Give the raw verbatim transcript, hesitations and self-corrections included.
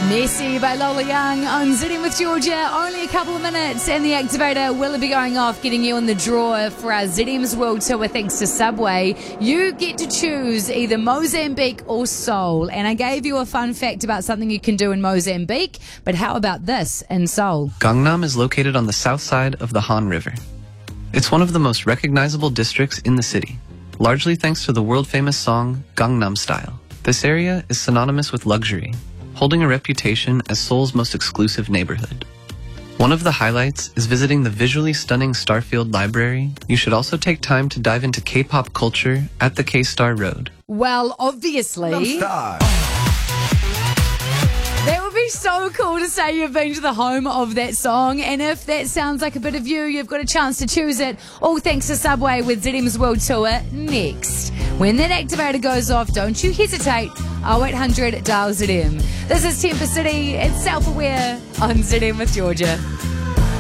Nessie by Lola Young on Zitting with Georgia. Only a couple of minutes and the activator will be going off, getting you on the draw for our Z D M's World Tour thanks to Subway. You get to choose either Mozambique or Seoul. And I gave you a fun fact about something you can do in Mozambique, but how about this in Seoul? Gangnam is located on the south side of the Han River. It's one of the most recognizable districts in the city, largely thanks to the world-famous song Gangnam Style. This area is synonymous with luxury, holding a reputation as Seoul's most exclusive neighborhood. One of the highlights is visiting the visually stunning Starfield Library. You should also take time to dive into K-pop culture at the K-Star Road. Well, obviously, that would be so cool to say you've been to the home of that song. And if that sounds like a bit of you, you've got a chance to choose it. All thanks to Subway with Z D M's World Tour next. When that activator goes off, don't you hesitate. oh eight hundred dial Z D M. This is Temper City. It's Self-Aware on Z D M with Georgia.